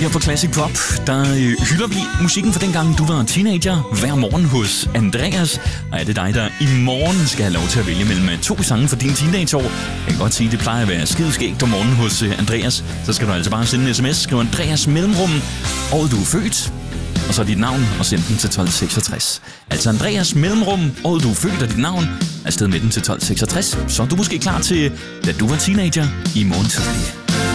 Her på Classic Pop, der hylder vi musikken fra dengang du var teenager hver morgen hos Andreas. Og er det dig, der i morgen skal have lov til at vælge mellem 2 sange for dine teenageår? Jeg kan godt sige, at det plejer at være skideskægt om morgenen hos Andreas. Så skal du altså bare sende en sms, skriv Andreas mellemrum, året du er født, og så dit navn, og send den til 1266. Altså Andreas mellemrum, året du er født, og dit navn, afsted med den til 1266. Så er du måske klar til, da du var teenager i morgen tidlig.